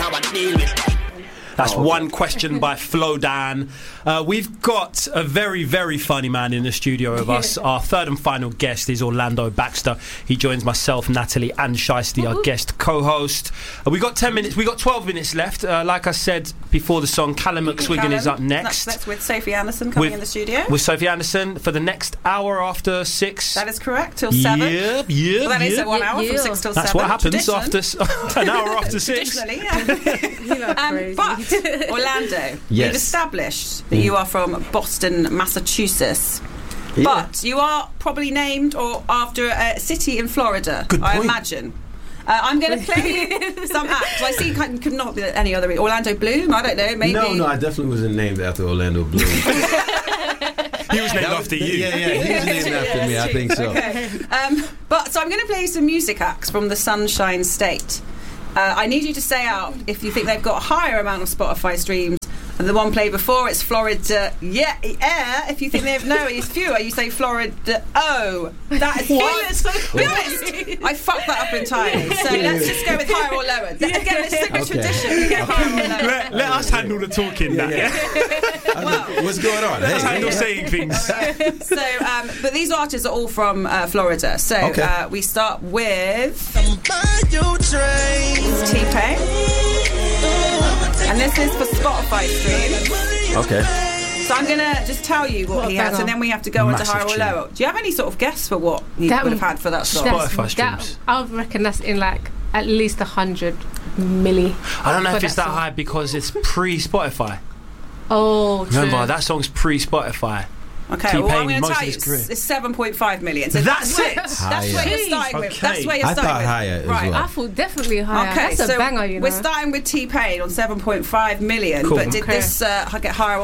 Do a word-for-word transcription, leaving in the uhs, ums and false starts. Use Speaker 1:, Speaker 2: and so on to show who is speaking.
Speaker 1: how I deal with it.
Speaker 2: That's oh, okay. One question by Flo Dan. Uh, we've got a very, very funny man in the studio with us. Our third and final guest is Orlando Baxter. He joins myself, Natalie, and Shiesty, our guest co-host. Uh, we got ten minutes. We got twelve minutes left. Uh, like I said before the song, Callum McSwiggan is up next.
Speaker 3: That's, that's with Sophie Anderson coming
Speaker 2: with,
Speaker 3: in the studio.
Speaker 2: With Sophie Anderson for the next hour after six.
Speaker 3: That is correct, till seven.
Speaker 2: Yep, yep,
Speaker 3: well, that
Speaker 2: yep.
Speaker 3: is at one hour
Speaker 2: yep,
Speaker 3: from
Speaker 2: yep.
Speaker 3: six till
Speaker 2: that's
Speaker 3: seven.
Speaker 2: That's what happens
Speaker 3: Tradition.
Speaker 2: after an hour after six.
Speaker 3: Traditionally, yeah. um, but Orlando,
Speaker 4: yes.
Speaker 3: you've established that mm. you are from Boston, Massachusetts. Yeah. But you are probably named or after a city in Florida,
Speaker 2: Good point.
Speaker 3: I imagine. Uh, I'm going to play some acts. I see it could not be any other. Orlando Bloom, I don't know, maybe.
Speaker 4: No, no, I definitely wasn't named after Orlando Bloom.
Speaker 2: He was named after you.
Speaker 4: Yeah, yeah, he was named after me, I think so.
Speaker 3: Okay. Um, but, so I'm going to play some music acts from the Sunshine State. Uh, I need you to say out if you think they've got a higher amount of Spotify streams than the one played before. It's Florida, yeah, air. If you think they have no, it's fewer. You say Florida, oh. That is what? Be honest, I fucked that up entirely. So let's just go with higher or lower. Again, it's a good
Speaker 4: Okay.
Speaker 3: tradition. We go higher or lower.
Speaker 2: Let, let us handle the talking.
Speaker 4: Yeah,
Speaker 2: that,
Speaker 4: yeah.
Speaker 3: Well,
Speaker 4: what's going on?
Speaker 2: Let us
Speaker 4: Hey,
Speaker 2: handle
Speaker 4: yeah.
Speaker 2: saying things.
Speaker 3: So, um, but these artists are all from uh, Florida. So
Speaker 4: Okay.
Speaker 3: uh, we start with T-Pain. And this is for Spotify streams.
Speaker 4: Okay.
Speaker 3: So I'm going to just tell you what,
Speaker 5: What
Speaker 3: he
Speaker 5: a
Speaker 3: has,
Speaker 5: banger.
Speaker 3: and then we have to go into
Speaker 2: Massive
Speaker 3: higher or
Speaker 2: tune.
Speaker 3: lower. Do you have any sort of guess for what he
Speaker 5: That
Speaker 3: would have
Speaker 5: would-
Speaker 3: had for that song?
Speaker 2: That's- Spotify
Speaker 5: that,
Speaker 2: streams.
Speaker 5: I reckon that's in like at least a hundred milli.
Speaker 2: I don't know
Speaker 5: for
Speaker 2: if it's that
Speaker 5: song.
Speaker 2: high because it's pre-Spotify.
Speaker 5: Oh, true.
Speaker 2: Remember, that song's pre-Spotify.
Speaker 3: Okay, well, I'm
Speaker 2: T-Pain,
Speaker 3: going to
Speaker 2: most
Speaker 3: tell
Speaker 2: of
Speaker 3: you,
Speaker 2: his career.
Speaker 3: it's, it's seven point five million. So
Speaker 2: That's
Speaker 3: that's,
Speaker 2: it?
Speaker 3: That's
Speaker 4: Higher.
Speaker 3: where you're starting with.
Speaker 2: Okay.
Speaker 3: That's where you're
Speaker 4: I
Speaker 3: starting
Speaker 4: thought
Speaker 3: with.
Speaker 4: higher as
Speaker 3: right.
Speaker 4: well.
Speaker 5: I thought definitely higher.
Speaker 3: Okay,
Speaker 5: That's a
Speaker 3: so
Speaker 5: banger, you know.
Speaker 3: we're starting with T-Pain on seven point five million.
Speaker 2: Cool.
Speaker 3: But did
Speaker 5: Okay.
Speaker 3: this uh, get higher